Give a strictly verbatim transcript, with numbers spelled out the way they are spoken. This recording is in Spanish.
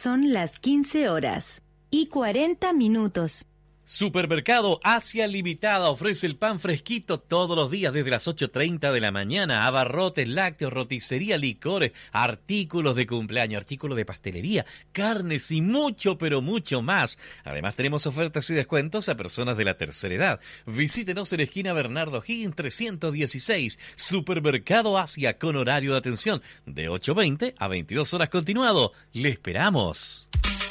Son las quince horas y cuarenta minutos. Supermercado Asia Limitada ofrece el pan fresquito todos los días desde las ocho treinta de la mañana. Abarrotes, lácteos, roticería, licores, artículos de cumpleaños, artículos de pastelería, carnes y mucho, pero mucho más. Además tenemos ofertas y descuentos a personas de la tercera edad. Visítenos en la esquina Bernardo Higgins trescientos dieciséis. Supermercado Asia con horario de atención de ocho veinte a veintidós horas continuado. ¡Le esperamos!